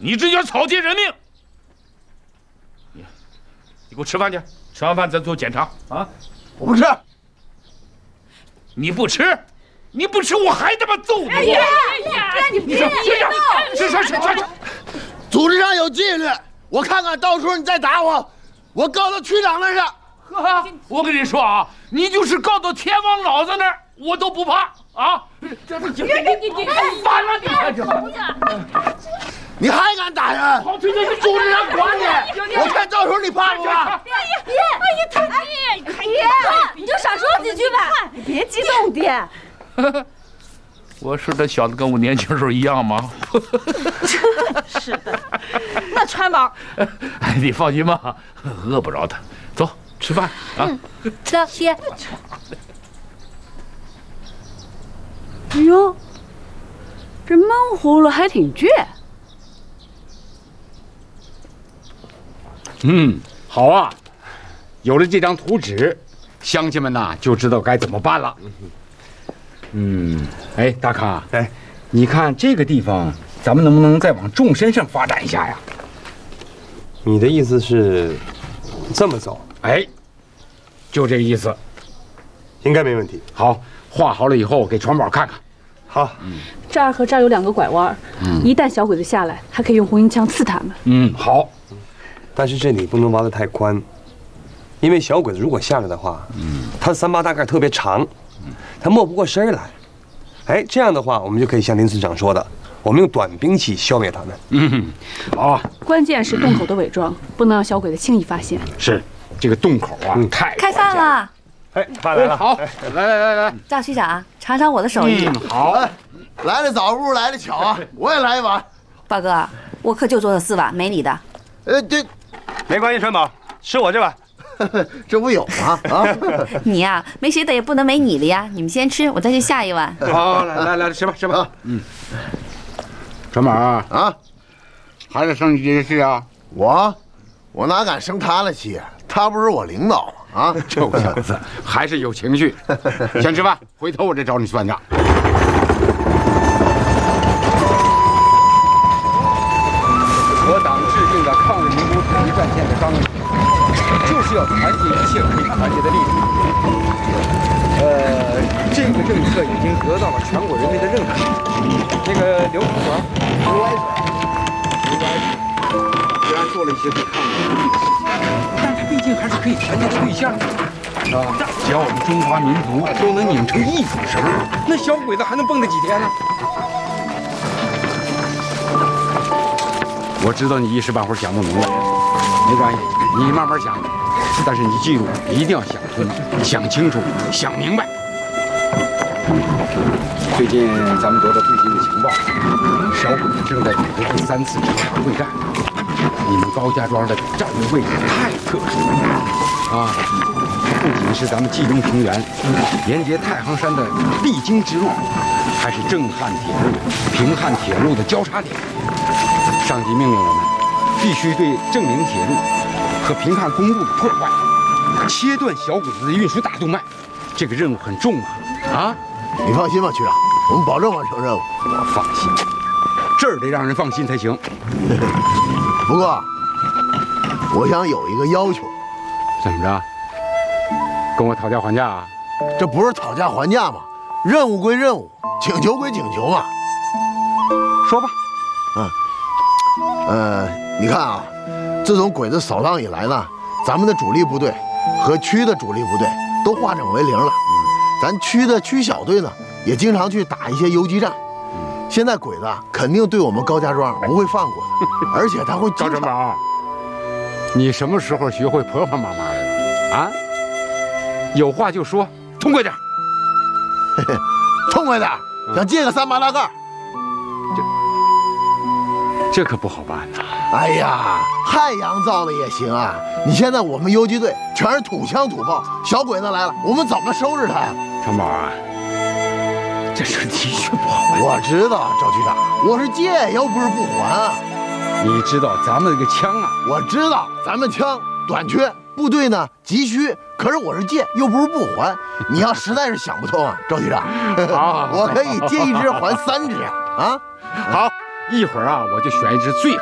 你这叫草菅人命！你给我吃饭去，吃完饭再做检查啊！ 我不吃。 你不吃，你不吃，我还他妈揍你！ 哎呀，你别闹！ 是， 组织上有纪律，我看看到时候你再打我，我告到区长那儿去。 呵，我跟你说啊，你就是告到天王老子那儿，我都不怕啊！你反了你！ 你还敢打人？ 好，这组织上管你，我看到时候你怕不怕？ 爹，你就少说几句吧，你别激动，爹。 我说这小子跟我年轻时候一样吗？ 是的，那川宝， 你放心吧，饿不着他。走，吃饭啊！ 走，爹。哎呦，这闷葫芦还挺倔。 好啊，有了这张图纸，乡亲们呐就知道该怎么办了。哎，大康， 哎， 你看这个地方，咱们能不能再往纵深上发展一下呀？ 你的意思是这么走？ 哎，就这个意思。 应该没问题。 好，画好了以后给传宝看看。 好， 这儿和这儿有2个拐弯，一旦小鬼子下来，还可以用红缨枪刺他们。 好。 但是这里不能挖得太宽，因为小鬼子如果下来的话，他的3把大盖特别长，他没不过身来。哎，这样的话，我们就可以像林次长说的，我们用短兵器消灭他们。 好啊。 关键是洞口的伪装，不能让小鬼子轻易发现。 是，这个洞口啊，太开饭了。 哎，饭来了。 好，来， 赵区长，尝尝我的手艺。 好， 来的早不如来的巧啊！我也来一碗。 豹哥，我可就做了4碗，没你的。 对， 没关系，川宝，吃我这碗。 这不有吗？啊， 你呀，没谁的也不能没你的呀。你们先吃，我再去下一碗。 好，来，吃吧。传宝啊，还是生你这个气啊？ 我哪敢生他的气啊？他不是我领导吗？啊， 臭小子，还是有情绪。先吃饭，回头我再找你算账。我党制定的抗日民族统一战线的纲领，就是要团结一切可以团结的力量。这个政策已经得到了全国人民的认可。那个刘处长，刘歪水，虽然做了一些对抗日不利的事情，但是毕竟还是可以团结的对象，是吧？只要我们中华民族都能拧成一股绳，那小鬼子还能蹦跶几天呢？我知道你一时半会儿想不明白，没关系，你慢慢想。但是你记住，一定要想通、想清楚、想明白。最近咱们得到最新的情报，小鬼子正在组织第3次城场会战。你们高家庄的战略位置太特殊了啊！不仅是咱们冀东平原、连接太行山的必经之路，还是郑汉铁路、平汉铁路的交叉点。上级命令我们必须对郑明铁路和平汉公路的破坏，切断小鬼子的运输大动脉。这个任务很重啊！ 你放心吧，区长，我们保证完成任务。 我放心，这儿得让人放心才行。 不过，我想有一个要求。 怎么着？跟我讨价还价啊？ 这不是讨价还价吗？任务归任务，请求归请求嘛。 说吧。 你看啊，自从鬼子扫荡以来呢，咱们的主力部队和区的主力部队都化整为零了。咱区的区小队呢，也经常去打一些游击战。现在鬼子肯定对我们高家庄不会放过的，而且他会赵正宝，你什么时候学会婆婆妈妈了啊？有话就说，痛快点。 痛快点，想借个3把大盖。 这可不好办呐！ 哎呀，汉阳造的也行啊！你现在我们游击队全是土枪土炮，小鬼子来了，我们怎么收拾他呀？ 长宝啊，这事的确不好办。 我知道，赵局长，我是借又不是不还啊。 你知道咱们这个枪啊？ 我知道咱们枪短缺，部队呢急需，可是我是借又不是不还。你要实在是想不通啊，赵局长，我可以借1支还3支呀！啊， 好。一会儿啊，我就选1支最